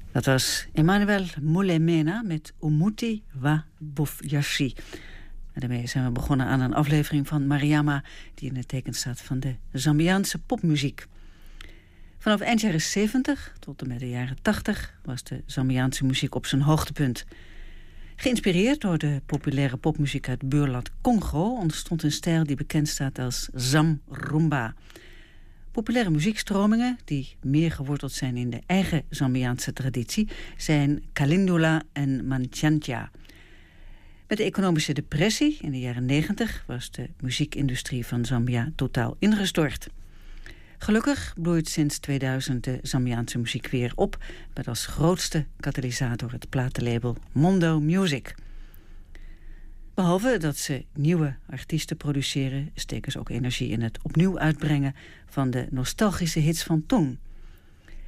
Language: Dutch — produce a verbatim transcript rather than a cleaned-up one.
Dat was Emmanuel Mulemena met Umuti wa Bufyashi. En daarmee zijn we begonnen aan een aflevering van Mariama, die in het teken staat van de Zambiaanse popmuziek. Vanaf eind jaren zeventig tot en met de jaren tachtig was de Zambiaanse muziek op zijn hoogtepunt. Geïnspireerd door de populaire popmuziek uit buurland Congo ontstond een stijl die bekend staat als Zamrumba. Populaire muziekstromingen die meer geworteld zijn in de eigen Zambiaanse traditie zijn Kalindula en Manchantja. Met de economische depressie in de jaren negentig was de muziekindustrie van Zambia totaal ingestort. Gelukkig bloeit sinds tweeduizend de Zambiaanse muziek weer op, met als grootste katalysator het platenlabel Mondo Music. Behalve dat ze nieuwe artiesten produceren, steken ze ook energie in het opnieuw uitbrengen van de nostalgische hits van toen.